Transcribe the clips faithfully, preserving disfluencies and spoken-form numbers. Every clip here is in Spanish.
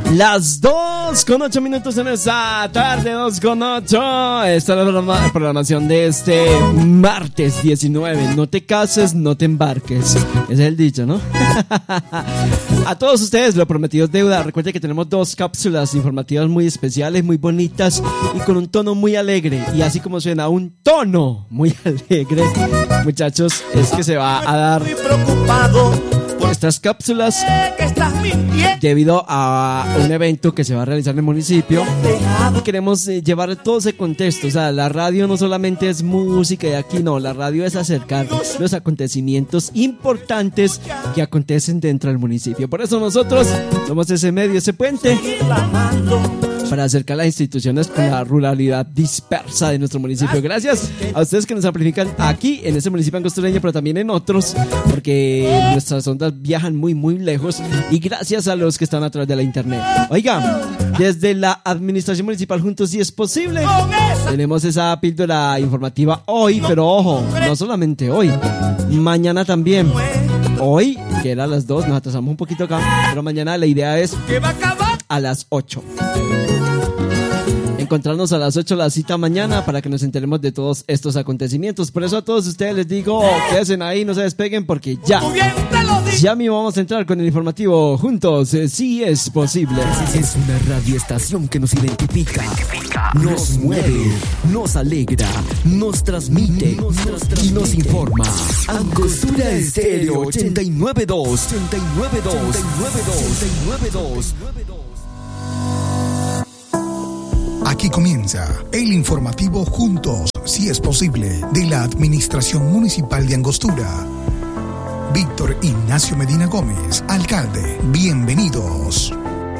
Las dos con ocho minutos en esta tarde, dos con ocho. Esta es la programación de este martes diecinueve. No te cases, no te embarques. Ese es el dicho, ¿no? A todos ustedes, lo prometido es deuda. Recuerden que tenemos dos cápsulas informativas muy especiales, muy bonitas y con un tono muy alegre. Y así como suena, un tono muy alegre, muchachos, es que se va a dar estas cápsulas debido a un evento que se va a realizar en el municipio. Y queremos eh, llevar todo ese contexto. O sea, la radio no solamente es música y aquí no, la radio es acercar los acontecimientos importantes que acontecen dentro del municipio. Por eso nosotros somos ese medio, ese puente para acercar las instituciones con la ruralidad dispersa de nuestro municipio. Gracias a ustedes que nos amplifican aquí en ese municipio angostureño, pero también en otros, porque nuestras ondas viajan muy muy lejos, y gracias a los que están a través de la internet. Oiga, desde la administración municipal Juntos Si es Posible tenemos esa píldora informativa hoy, pero ojo, no solamente hoy, mañana también. Hoy, que era a las dos, nos atrasamos un poquito acá, pero mañana la idea es a las ocho. Encontrarnos a las ocho la cita mañana para que nos enteremos de todos estos acontecimientos. Por eso a todos ustedes les digo, quédense ahí, no se despeguen, porque ya, ya mismo vamos a entrar con el informativo Juntos Si es Posible. Es una radioestación que nos identifica, nos mueve, nos alegra, nos transmite y nos informa. Angostura Estéreo ochenta y nueve punto dos, ochenta y nueve punto dos, ochenta y nueve punto dos. Aquí comienza el informativo Juntos Si es Posible de la Administración Municipal de Angostura. Víctor Ignacio Medina Gómez, alcalde. Bienvenidos.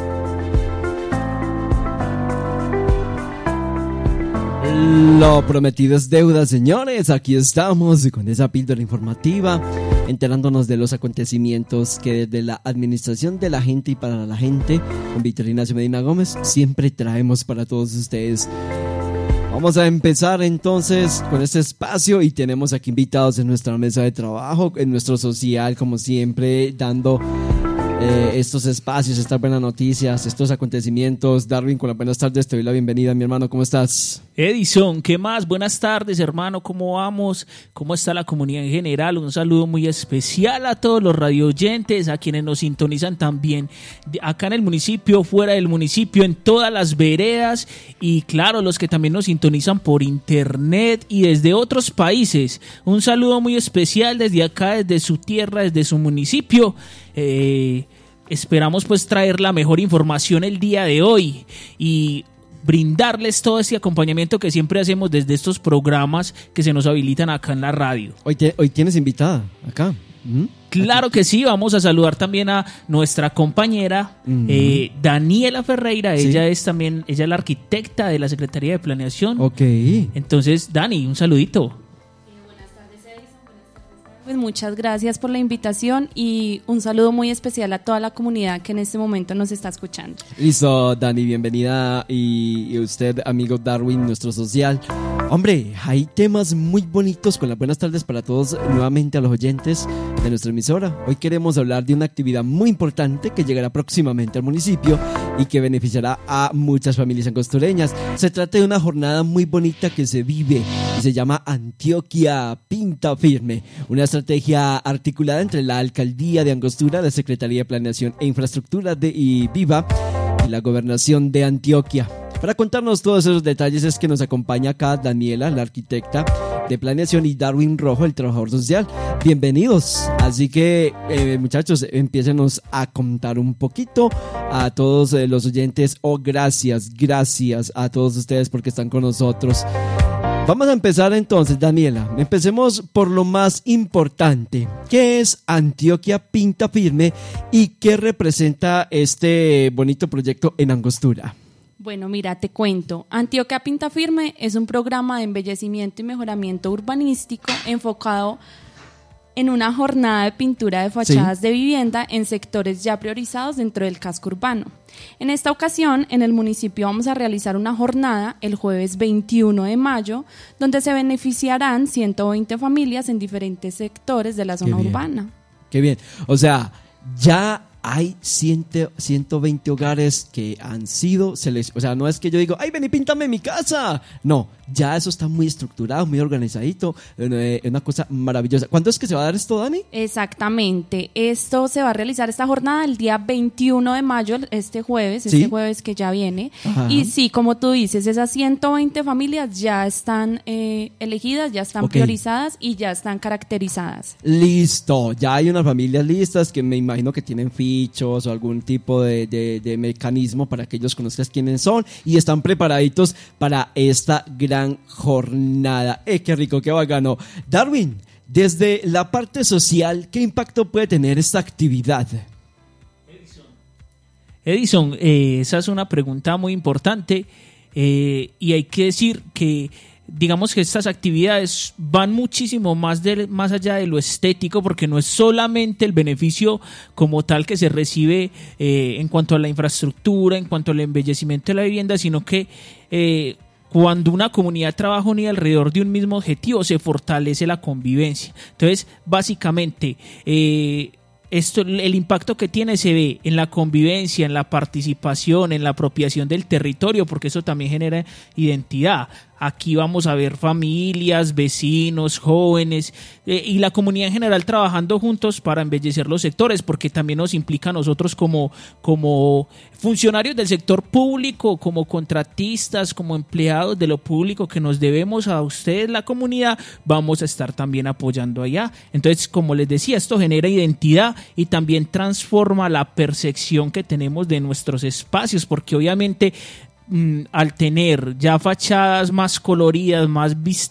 Lo prometido es deuda, señores. Aquí estamos con esa píldora informativa, enterándonos de los acontecimientos que desde la administración de la gente y para la gente, con Víctor Ignacio Medina Gómez, siempre traemos para todos ustedes. Vamos a empezar entonces con este espacio y tenemos aquí invitados en nuestra mesa de trabajo, en nuestro social, como siempre, dando eh, estos espacios, estas buenas noticias, estos acontecimientos. Darwin, con las buenas tardes, te doy la bienvenida, mi hermano. ¿Cómo estás? Edison, ¿qué más? Buenas tardes, hermano, ¿cómo vamos? ¿Cómo está la comunidad en general? Un saludo muy especial a todos los radioyentes, a quienes nos sintonizan también acá en el municipio, fuera del municipio, en todas las veredas, y claro, los que también nos sintonizan por internet y desde otros países. Un saludo muy especial desde acá, desde su tierra, desde su municipio. Eh, esperamos pues traer la mejor información el día de hoy y brindarles todo este acompañamiento que siempre hacemos desde estos programas que se nos habilitan acá en la radio. Hoy, te, hoy tienes invitada acá. ¿Mm? Claro Aquí. que sí, vamos a saludar también a nuestra compañera uh-huh. eh, Daniela Ferreira. ¿Sí? Ella es también, ella es la arquitecta de la Secretaría de Planeación. Ok. Entonces, Dani, un saludito. Pues muchas gracias por la invitación y un saludo muy especial a toda la comunidad que en este momento nos está escuchando. Listo, Dani, bienvenida. Y, y usted, amigo Darwin, nuestro social. Hombre, hay temas muy bonitos con las buenas tardes para todos, nuevamente a los oyentes de nuestra emisora. Hoy queremos hablar de una actividad muy importante que llegará próximamente al municipio y que beneficiará a muchas familias angostureñas. Se trata de una jornada muy bonita que se vive y se llama Antioquia Pinta Firme, una estrategia articulada entre la Alcaldía de Angostura, la Secretaría de Planeación e Infraestructura de IVIVA y la Gobernación de Antioquia. Para contarnos todos esos detalles es que nos acompaña acá Daniela, la arquitecta de Planeación, y Darwin Rojo, el trabajador social. Bienvenidos. Así que, eh, muchachos, empiécenos a contar un poquito a todos eh, los oyentes. Oh, gracias, gracias a todos ustedes porque están con nosotros. Vamos a empezar entonces, Daniela. Empecemos por lo más importante. ¿Qué es Antioquia Pinta Firme y qué representa este bonito proyecto en Angostura? Bueno, mira, te cuento. Antioquia Pinta Firme es un programa de embellecimiento y mejoramiento urbanístico enfocado en una jornada de pintura de fachadas sí. de vivienda en sectores ya priorizados dentro del casco urbano. En esta ocasión, en el municipio vamos a realizar una jornada el jueves veintiuno de mayo, donde se beneficiarán ciento veinte familias en diferentes sectores de la zona Qué urbana. Qué bien. O sea, ya hay ciento veinte hogares que han sido seleccionados. O sea, no es que yo digo, ay, ven y píntame mi casa. No, ya eso está muy estructurado, muy organizadito. Es una cosa maravillosa. ¿Cuándo es que se va a dar esto, Dani? Exactamente. Esto se va a realizar esta jornada el día veintiuno de mayo, este jueves, este ¿Sí? jueves que ya viene. Ajá. Y sí, como tú dices, esas ciento veinte familias ya están eh, elegidas, ya están Okay. priorizadas y ya están caracterizadas. Listo, ya hay unas familias listas que me imagino que tienen fichos o algún tipo de, de, de mecanismo para que ellos conozcan quiénes son y están preparaditos para esta gran jornada. ¡Eh, qué rico, qué bacano! Darwin, desde la parte social, ¿qué impacto puede tener esta actividad? Edison, eh, esa es una pregunta muy importante eh, y hay que decir que digamos que estas actividades van muchísimo más, de, más allá de lo estético, porque no es solamente el beneficio como tal que se recibe eh, en cuanto a la infraestructura, en cuanto al embellecimiento de la vivienda, sino que eh, cuando una comunidad trabaja unida alrededor de un mismo objetivo, se fortalece la convivencia. Entonces, básicamente, eh, esto, el impacto que tiene se ve en la convivencia, en la participación, en la apropiación del territorio, porque eso también genera identidad. Aquí vamos a ver familias, vecinos, jóvenes eh, y la comunidad en general trabajando juntos para embellecer los sectores, porque también nos implica a nosotros como, como funcionarios del sector público, como contratistas, como empleados de lo público que nos debemos a ustedes, la comunidad, vamos a estar también apoyando allá. Entonces, como les decía, esto genera identidad y también transforma la percepción que tenemos de nuestros espacios, porque obviamente al tener ya fachadas más coloridas, más